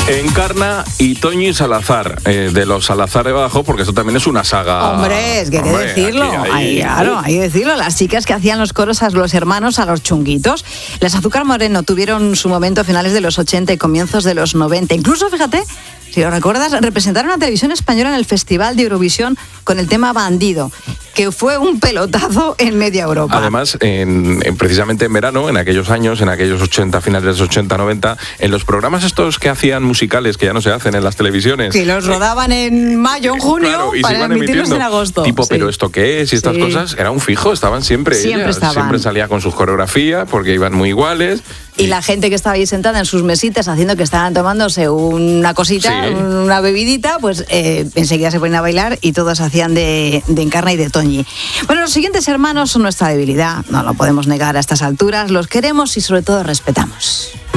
Encarna y Toñi Salazar, de los Salazar de Bajo, porque esto también es una saga. Hombre, es que hay que decirlo. Hay que decirlo. Las chicas que hacían los coros a los hermanos, a los chunguitos. Las Azúcar Moreno tuvieron su momento a finales de los 80 y comienzos de los 90. Incluso, fíjate, si lo recuerdas, representaron a Televisión Española en el Festival de Eurovisión con el tema Bandido, que fue un pelotazo en media Europa. Además, precisamente en verano, en aquellos años, en aquellos 80, finales de los 80, 90, en los programas estos que hacían musicales, que ya no se hacen en las televisiones. Que los rodaban en mayo, en junio, claro, y para emitirlos en agosto. Tipo, sí. ¿Pero esto qué es? Y estas cosas, era un fijo, estaban siempre ellas. Siempre salía con sus coreografías, porque iban muy iguales. Y la gente que estaba ahí sentada en sus mesitas haciendo que estaban tomándose una cosita, una bebidita, pues enseguida se ponían a bailar y todos hacían de Encarna y de Toñi. Bueno, los siguientes hermanos son nuestra debilidad, no lo podemos negar a estas alturas, los queremos y sobre todo respetamos.